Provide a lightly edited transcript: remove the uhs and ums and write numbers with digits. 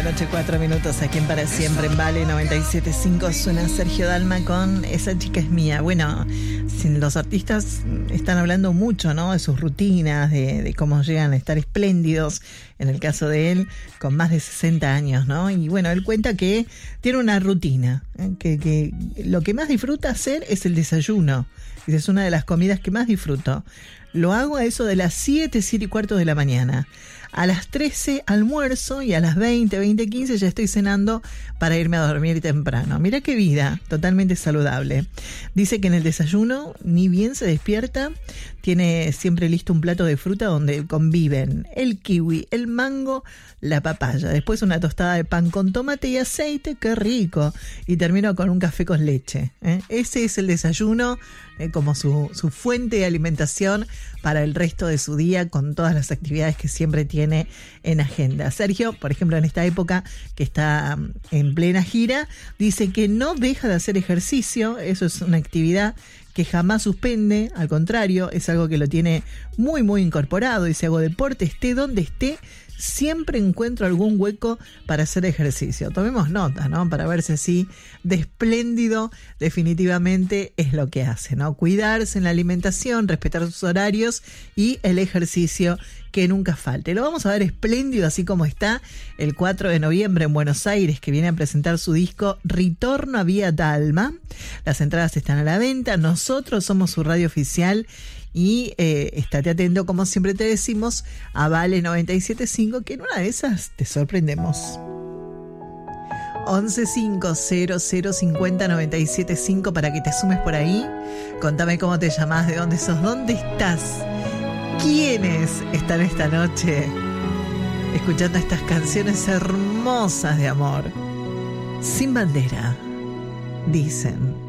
noche, 4 minutos, aquí en Para Siempre, en Vale 97.5, suena Sergio Dalma con Esa chica es mía. Bueno, los artistas están hablando mucho, ¿no?, de sus rutinas, de cómo llegan a estar espléndidos, en el caso de él, con más de 60 años, ¿no? Y bueno, él cuenta que tiene una rutina, que lo que más disfruta hacer es el desayuno. Dice, es una de las comidas que más disfruto. Lo hago a eso de las 7:15 de la mañana. A las 13 almuerzo y a las 20:15 ya estoy cenando para irme a dormir temprano. Mira qué vida, totalmente saludable. Dice que en el desayuno, ni bien se despierta, tiene siempre listo un plato de fruta donde conviven el kiwi, el mango, la papaya. Después una tostada de pan con tomate y aceite, qué rico. Y termino con un café con leche. Ese es el desayuno, como su fuente de alimentación para el resto de su día, con todas las actividades que siempre tiene en agenda. Sergio, por ejemplo, en esta época que está en plena gira, dice que no deja de hacer ejercicio. Eso es una actividad que jamás suspende, al contrario, es algo que lo tiene muy, muy incorporado. Dice, hago deporte, esté donde esté, siempre encuentro algún hueco para hacer ejercicio. Tomemos nota, ¿no?, para ver si así de espléndido definitivamente es lo que hace, ¿no? Cuidarse en la alimentación, respetar sus horarios y el ejercicio que nunca falte. Lo vamos a ver espléndido así como está el 4 de noviembre en Buenos Aires, que viene a presentar su disco Ritorno a Vía Dalma. Las entradas están a la venta, nosotros somos su radio oficial. Y estate atento, como siempre te decimos, a Vale 97.5, que en una de esas te sorprendemos. 1150050975 para que te sumes por ahí. Contame cómo te llamás, de dónde sos, dónde estás, quiénes están esta noche escuchando estas canciones hermosas de amor. Sin bandera, dicen.